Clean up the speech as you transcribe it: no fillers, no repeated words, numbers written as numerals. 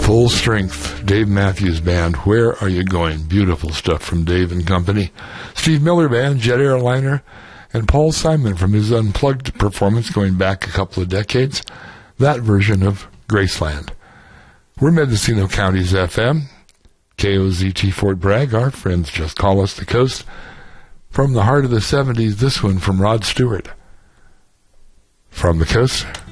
Full Strength, Dave Matthews Band, Where Are You Going? Beautiful stuff from Dave and Company. Steve Miller Band, Jet Airliner, and Paul Simon from his Unplugged performance going back a couple of decades, that version of Graceland. We're Mendocino County's FM, KOZT Fort Bragg. Our friends just call us the coast. From the heart of the 70s, this one from Rod Stewart. From the coast